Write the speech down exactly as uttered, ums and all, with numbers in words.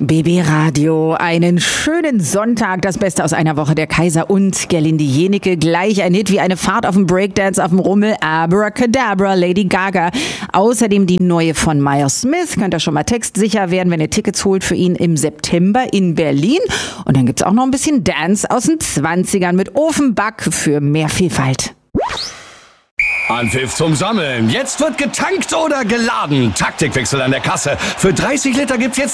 B B Radio. Einen schönen Sonntag, das Beste aus einer Woche. Der Kaiser und Gerlinde Jenecke. Gleich ein Hit wie eine Fahrt auf dem Breakdance auf dem Rummel. Abracadabra, Lady Gaga. Außerdem die neue von Myers Smith. Könnt ihr schon mal textsicher werden, wenn ihr Tickets holt für ihn im September in Berlin. Und dann gibt's auch noch ein bisschen Dance aus den zwanzigern mit Ofenback für mehr Vielfalt. Anpfiff zum Sammeln. Jetzt wird getankt oder geladen. Taktikwechsel an der Kasse. Für dreißig Liter gibt's jetzt